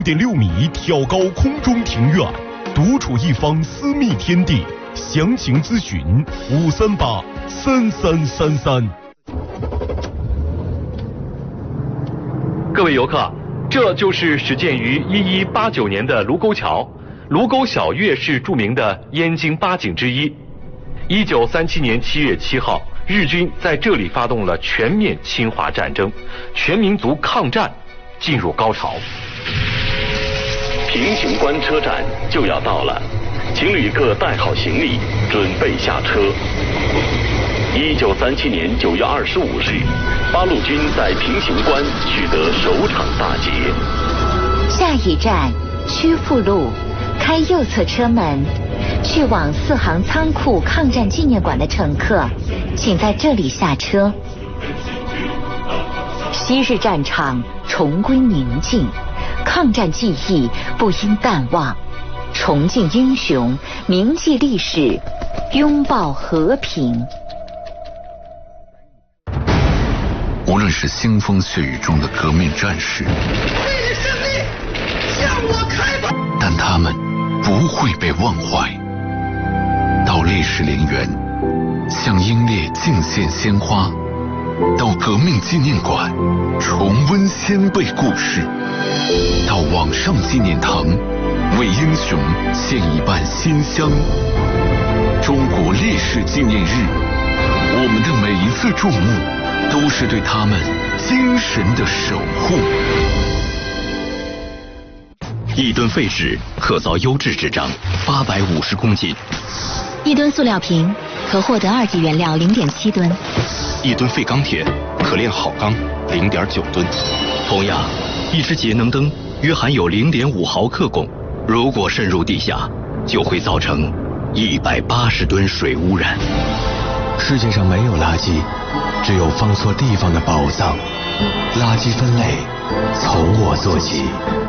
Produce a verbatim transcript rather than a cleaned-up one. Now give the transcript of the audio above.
一点六米挑高空中庭院，独处一方私密天地。详情咨询五三八三三三三。 各位游客，这就是始建于一一八九年的卢沟桥。卢沟晓月是著名的燕京八景之一。一九三七年七月七号，日军在这里发动了全面侵华战争，全民族抗战进入高潮。 平型关车站就要到了，请旅客带好行李，准备下车。一九三七年九月二十五日，八路军在平型关取得首场大捷。 下一站曲阜路，开右侧车门，去往四行仓库抗战纪念馆的乘客，请在这里下车。昔日战场重归宁静，抗战记忆不应淡忘，重敬英雄，铭记历史，拥抱和平。 无论是腥风血雨中的革命战士，为了胜利，向我开炮！但他们不会被忘怀。到烈士陵园，向英烈敬献鲜花；到革命纪念馆，重温先辈故事；到网上纪念堂，为英雄献一瓣馨香。中国烈士纪念日，我们的每一次注目，都是对他们精神的守护。 一吨废纸可造优质纸张八百五十公斤， 一吨塑料瓶可获得二级原料零点七吨， 一吨废钢铁可炼好钢零点九吨。同样，一只节能灯约含有零点五毫克汞，如果渗入地下，就会造成一百八十吨水污染。 世界上没有垃圾，只有放错地方的宝藏。垃圾分类从我做起。